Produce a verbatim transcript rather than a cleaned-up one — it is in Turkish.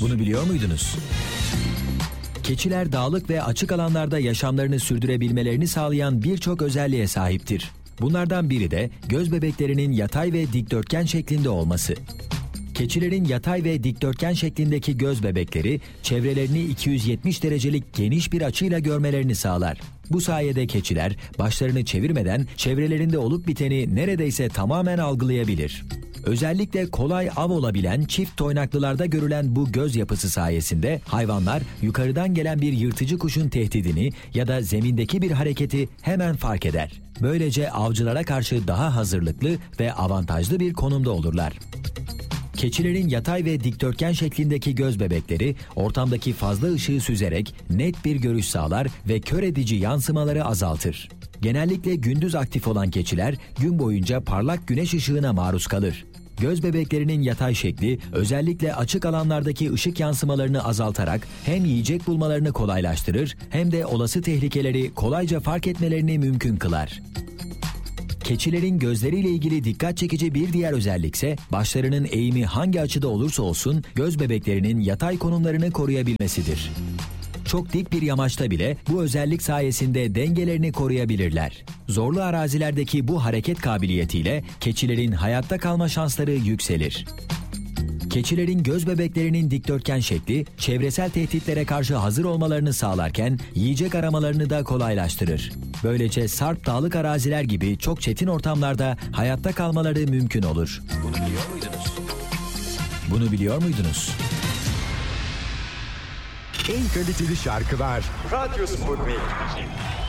Bunu biliyor muydunuz? Keçiler dağlık ve açık alanlarda yaşamlarını sürdürebilmelerini sağlayan birçok özelliğe sahiptir. Bunlardan biri de göz bebeklerinin yatay ve dikdörtgen şeklinde olması. Keçilerin yatay ve dikdörtgen şeklindeki göz bebekleri çevrelerini iki yüz yetmiş derecelik geniş bir açıyla görmelerini sağlar. Bu sayede keçiler başlarını çevirmeden çevrelerinde olup biteni neredeyse tamamen algılayabilir. Özellikle kolay av olabilen çift toynaklılarda görülen bu göz yapısı sayesinde hayvanlar yukarıdan gelen bir yırtıcı kuşun tehdidini ya da zemindeki bir hareketi hemen fark eder. Böylece avcılara karşı daha hazırlıklı ve avantajlı bir konumda olurlar. Keçilerin yatay ve dikdörtgen şeklindeki göz bebekleri ortamdaki fazla ışığı süzerek net bir görüş sağlar ve kör edici yansımaları azaltır. Genellikle gündüz aktif olan keçiler gün boyunca parlak güneş ışığına maruz kalır. Göz bebeklerinin yatay şekli özellikle açık alanlardaki ışık yansımalarını azaltarak hem yiyecek bulmalarını kolaylaştırır hem de olası tehlikeleri kolayca fark etmelerini mümkün kılar. Keçilerin gözleriyle ilgili dikkat çekici bir diğer özellikse başlarının eğimi hangi açıda olursa olsun göz bebeklerinin yatay konumlarını koruyabilmesidir. Çok dik bir yamaçta bile bu özellik sayesinde dengelerini koruyabilirler. Zorlu arazilerdeki bu hareket kabiliyetiyle keçilerin hayatta kalma şansları yükselir. Keçilerin göz bebeklerinin dikdörtgen şekli, çevresel tehditlere karşı hazır olmalarını sağlarken yiyecek aramalarını da kolaylaştırır. Böylece sarp dağlık araziler gibi çok çetin ortamlarda hayatta kalmaları mümkün olur. Bunu biliyor muydunuz? Bunu biliyor muydunuz? En kaliteli şarkılar Radyo Sputnik.